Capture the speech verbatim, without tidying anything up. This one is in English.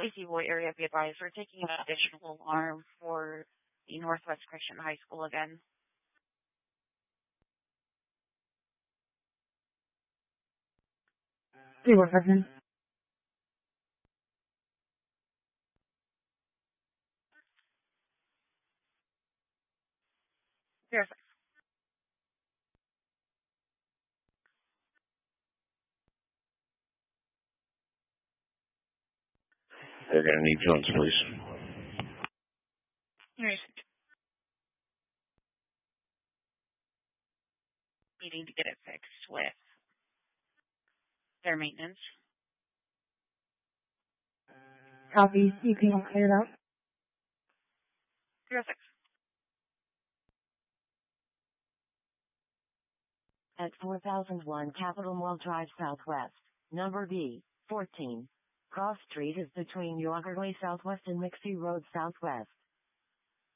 Lazy Boy area, be advised, we're taking an additional alarm for the Northwest Christian High School again. zero seven. Zero six. They're going to need Jones, please. Here's needing to get it fixed with their maintenance. Copy. You can all clear it out. Zero six. At four thousand one Capitol Mall Drive Southwest, number B, fourteen. Cross Street is between York Way Southwest and Mixie Road Southwest.